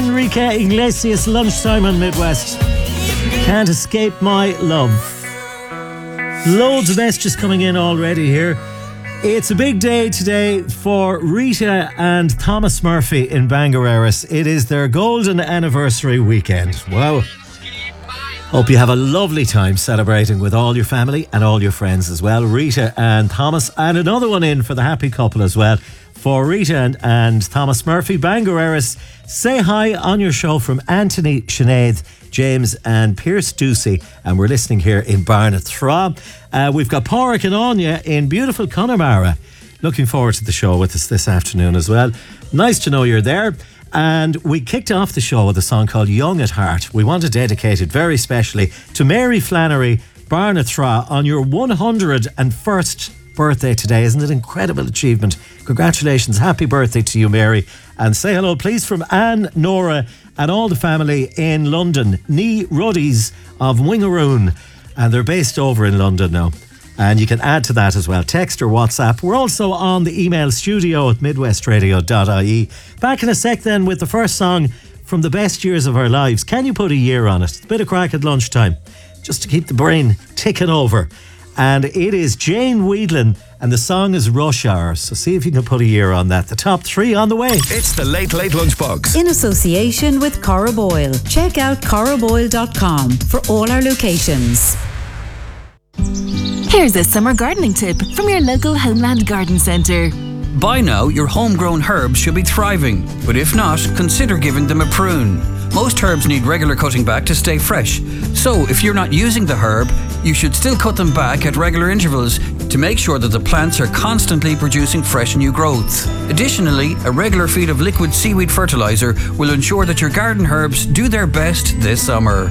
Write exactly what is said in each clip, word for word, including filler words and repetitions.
Enrique Iglesias, Lunchtime on Midwest. Can't escape my love. Loads of messages coming in already here. It's a big day today for Rita and Thomas Murphy in Bangareras. It is their golden anniversary weekend. Wow. Hope you have a lovely time celebrating with all your family and all your friends as well. Rita and Thomas, and another one in for the happy couple as well. For Rita and, and Thomas Murphy, Bangareras, say hi on your show from Anthony, Sinead, James and Pierce Ducey, and we're listening here in Barnathra. Uh, we've got Pádraig and Anya in beautiful Connemara. Looking forward to the show with us this afternoon as well. Nice to know you're there. And we kicked off the show with a song called Young at Heart. We want to dedicate it very specially to Mary Flannery, Barnathra, on your one hundred first birthday today. Isn't it an incredible achievement? Congratulations. Happy birthday to you, Mary. And say hello, please, from Anne, Nora and all the family in London. Nee Ruddies of Wingaroon. And they're based over in London now. And you can add to that as well. Text or WhatsApp. We're also on the email studio at midwestradio dot I E. Back in a sec then with the first song from the best years of our lives. Can you put a year on it? A bit of crack at lunchtime. Just to keep the brain ticking over. And it is Jane Weedlin, and the song is Rush Hour. So see if you can put a year on that. The top three on the way. It's the Late Late Lunchbox. In association with Cora Boyle. Check out cora boyle dot com for all our locations. Here's a summer gardening tip from your local Homeland Garden Centre. By now, your homegrown herbs should be thriving, but if not, consider giving them a prune. Most herbs need regular cutting back to stay fresh, so if you're not using the herb, you should still cut them back at regular intervals to make sure that the plants are constantly producing fresh new growths. Additionally, a regular feed of liquid seaweed fertilizer will ensure that your garden herbs do their best this summer.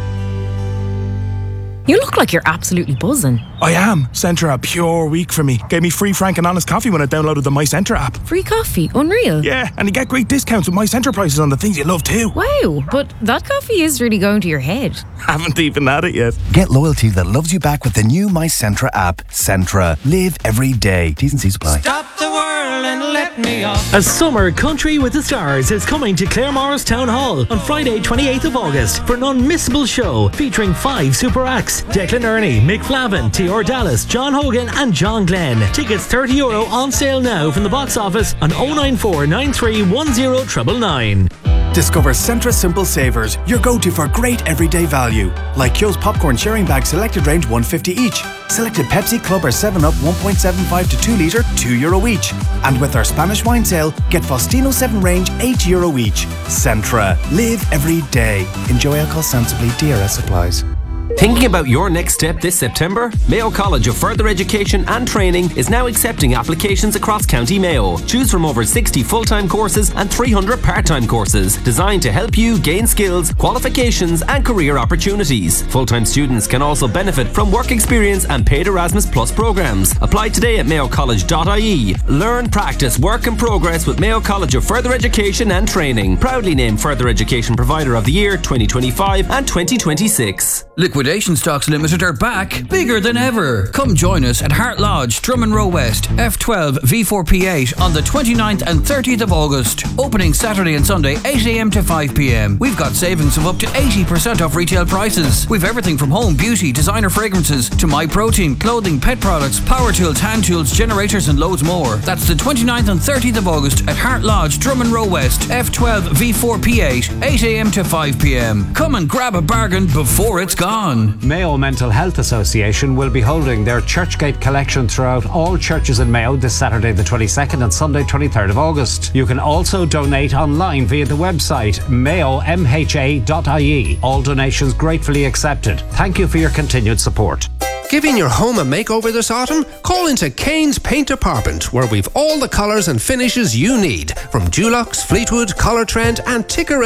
You look like you're absolutely buzzing. I am. Centra a pure week for me. Gave me free frank and honest coffee when I downloaded the My Centra app. Free coffee? Unreal. Yeah, and you get great discounts with My Centra prices on the things you love too. Wow, but that coffee is really going to your head. Haven't even had it yet. Get loyalty that loves you back with the new My Centra app. Centra. Live every day. T's and C's apply. Stop the world and let me off. A summer country with the stars is coming to Claremorris Town Hall on Friday twenty-eighth of August for an unmissable show featuring five super acts: Declan Ernie, Mick Flavin, Tior Dallas, John Hogan and John Glenn. Tickets thirty euro on sale now from the box office on oh nine four nine three one oh nine nine nine. Discover Centra Simple Savers, your go-to for great everyday value. Like Kyo's popcorn sharing bag selected range one fifty each. Selected Pepsi, Club or seven up one point seven five to two litre, two euro each. And with our Spanish wine sale, get Faustino seven range, eight euro each. Centra. Live every day. Enjoy alcohol sensibly. D R S supplies. Thinking about your next step this September? Mayo College of Further Education and Training is now accepting applications across County Mayo. Choose from over sixty full-time courses and three hundred part-time courses designed to help you gain skills, qualifications and career opportunities. Full-time students can also benefit from work experience and paid Erasmus Plus programs. Apply today at mayo college dot I E. Learn, practice, work and progress with Mayo College of Further Education and Training. Proudly named Further Education Provider of the Year twenty twenty-five and twenty twenty-six. Liquidation Stocks Limited are back, bigger than ever. Come join us at Hart Lodge, Drummond Row West, F twelve V four P eight on the twenty-ninth and thirtieth of August. Opening Saturday and Sunday, eight a m to five p m. We've got savings of up to eighty percent off retail prices. We've everything from home, beauty, designer fragrances to My Protein, clothing, pet products, power tools, hand tools, generators and loads more. That's the twenty-ninth and thirtieth of August at Hart Lodge, Drummond Row West, F twelve V four P eight, eight a m to five p m. Come and grab a bargain before it's gone. Mayo Mental Health Association will be holding their Churchgate collection throughout all churches in Mayo this Saturday the twenty-second and Sunday twenty-third of August. You can also donate online via the website mayo m h a dot I E. All donations gratefully accepted. Thank you for your continued support. Giving your home a makeover this autumn? Call into Kane's Paint Department, where we've all the colours and finishes you need, from Dulux, Fleetwood, Colour Trend and Ticker